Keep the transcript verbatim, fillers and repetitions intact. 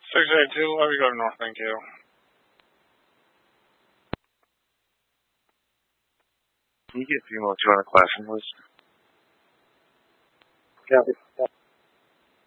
six eight two, let me go to North, thank you. Can you get female two on the classroom list? Copy.